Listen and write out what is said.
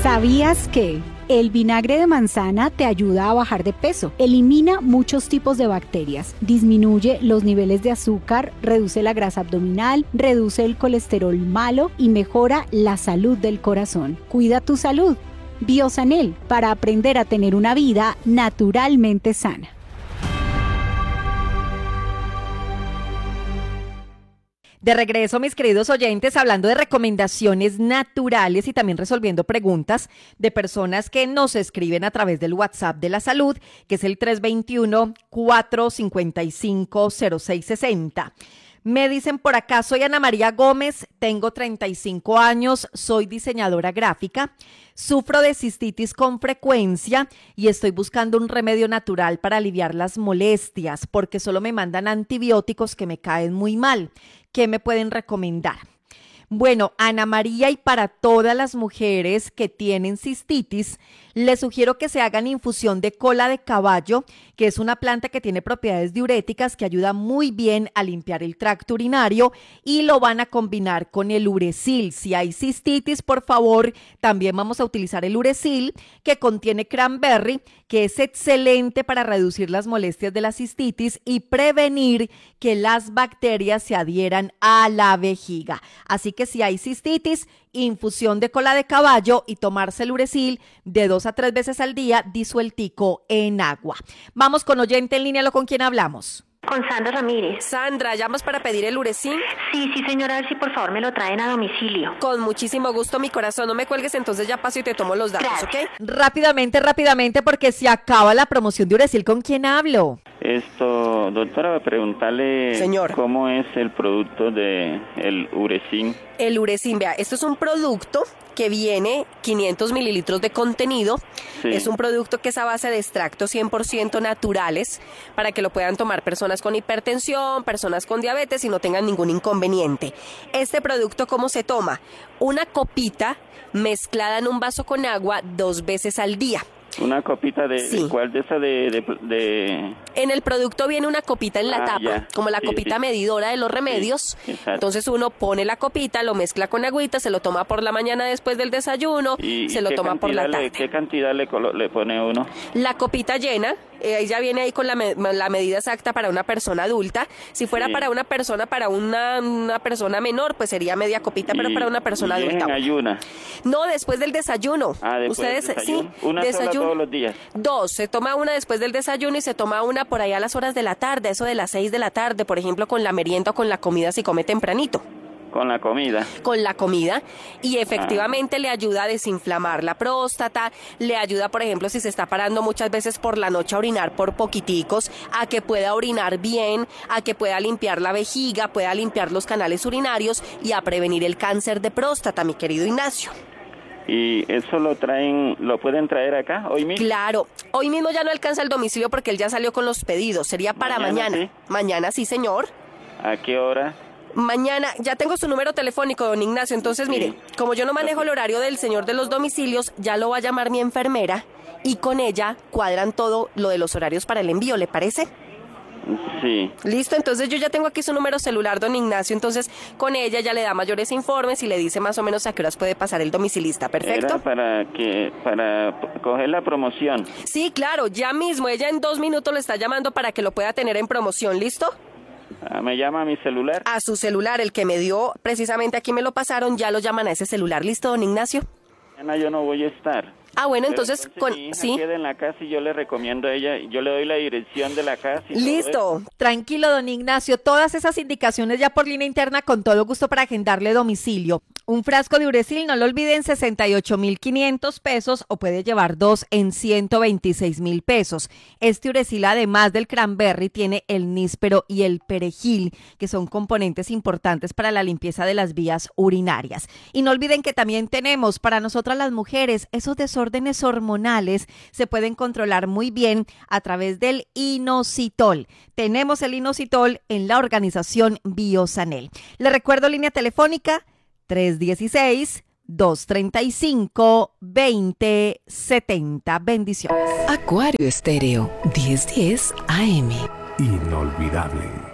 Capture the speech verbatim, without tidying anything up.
¿Sabías que el vinagre de manzana te ayuda a bajar de peso? Elimina muchos tipos de bacterias, disminuye los niveles de azúcar, reduce la grasa abdominal, reduce el colesterol malo y mejora la salud del corazón. Cuida tu salud. Biosanel, para aprender a tener una vida naturalmente sana. De regreso, mis queridos oyentes, hablando de recomendaciones naturales y también resolviendo preguntas de personas que nos escriben a través del WhatsApp de la salud, que es el tres dos uno, cuatro cinco cinco, cero seis seis cero. Me dicen por acá, soy Ana María Gómez, tengo treinta y cinco años, soy diseñadora gráfica, sufro de cistitis con frecuencia y estoy buscando un remedio natural para aliviar las molestias porque solo me mandan antibióticos que me caen muy mal. ¿Qué me pueden recomendar? Bueno, Ana María, y para todas las mujeres que tienen cistitis, les sugiero que se hagan infusión de cola de caballo, que es una planta que tiene propiedades diuréticas que ayuda muy bien a limpiar el tracto urinario, y lo van a combinar con el Uresil. Si hay cistitis, por favor, también vamos a utilizar el Uresil, que contiene cranberry, que es excelente para reducir las molestias de la cistitis y prevenir que las bacterias se adhieran a la vejiga. Así que si hay cistitis, infusión de cola de caballo y tomarse el Uresil de dos a tres veces al día disueltico en agua. Vamos con oyente en línea, ¿lo con quién hablamos? Con Sandra Ramírez. Sandra, ¿llamas para pedir el Uresil? Sí, sí, señora, a ver si por favor me lo traen a domicilio. Con muchísimo gusto, mi corazón. No me cuelgues, entonces ya paso y te tomo los datos, Gracias. ¿ok? Rápidamente, rápidamente, porque se acaba la promoción de Uresil. ¿Con quién hablo? Esto, doctora, voy a preguntarle Señor. cómo es el producto de el Uresil. El Uresil, vea, esto es un producto que viene quinientos mililitros de contenido. Sí. Es un producto que es a base de extractos cien por ciento naturales para que lo puedan tomar personas con hipertensión, personas con diabetes y no tengan ningún inconveniente. Este producto, ¿cómo se toma? Una copita mezclada en un vaso con agua dos veces al día. Una copita de, sí. ¿de cuál? De esa de, de, de... En el producto viene una copita en la ah, tapa, ya. como la sí, copita sí. medidora de los remedios. Sí, entonces uno pone la copita, lo mezcla con agüita, se lo toma por la mañana después del desayuno, y, se lo toma por la tarde. Le, ¿Qué cantidad le, le pone uno? La copita llena, eh, ya viene ahí con la, me, la medida exacta para una persona adulta. Si fuera sí. para una persona, para una, una persona menor, pues sería media copita, y, pero para una persona y adulta. ¿En ayuna? No, después del desayuno. Ah, después Ustedes, del desayuno. Sí, ¿Una desayuno. sola todos los días? Dos, se toma una después del desayuno y se toma una por ahí a las horas de la tarde, eso de las seis de la tarde, por ejemplo, con la merienda o con la comida si come tempranito. Con la comida. Con la comida, y efectivamente ah. le ayuda a desinflamar la próstata, le ayuda, por ejemplo, si se está parando muchas veces por la noche a orinar por poquiticos, a que pueda orinar bien, a que pueda limpiar la vejiga, pueda limpiar los canales urinarios y a prevenir el cáncer de próstata, mi querido Ignacio. ¿Y eso lo traen, lo pueden traer acá hoy mismo? Claro, hoy mismo ya no alcanza el domicilio porque él ya salió con los pedidos, sería para mañana. Mañana, ¿sí? Mañana, sí, señor. ¿A qué hora? Mañana, ya tengo su número telefónico, don Ignacio, entonces sí. mire, como yo no manejo el horario del señor de los domicilios, ya lo va a llamar mi enfermera y con ella cuadran todo lo de los horarios para el envío, ¿le parece? Sí. Listo, entonces yo ya tengo aquí su número celular, don Ignacio, entonces con ella ya le da mayores informes y le dice más o menos a qué horas puede pasar el domicilista, ¿perfecto? Era para que, para coger la promoción. Sí, claro, ya mismo, ella en dos minutos le está llamando para que lo pueda tener en promoción, ¿listo? Ah, ¿me llama a mi celular? A su celular, el que me dio, precisamente aquí me lo pasaron, ya lo llaman a ese celular, ¿listo, don Ignacio? Mañana yo no voy a estar. Ah, bueno, entonces, entonces con mi hija sí. queda en la casa y yo le recomiendo a ella, yo le doy la dirección de la casa. Y listo, tranquilo, don Ignacio, todas esas indicaciones ya por línea interna con todo gusto para agendarle domicilio. Un frasco de Uresil, no lo olviden, sesenta y ocho mil quinientos pesos o puede llevar dos en ciento veintiséis mil pesos. Este Uresil, además del cranberry, tiene el níspero y el perejil, que son componentes importantes para la limpieza de las vías urinarias. Y no olviden que también tenemos para nosotras las mujeres esos desórdenes hormonales se pueden controlar muy bien a través del inositol. Tenemos el inositol en la organización Biosanel. Le recuerdo línea telefónica tres uno seis, dos tres cinco, dos cero siete cero. Bendiciones. Acuario Estéreo, diez diez A M. Inolvidable.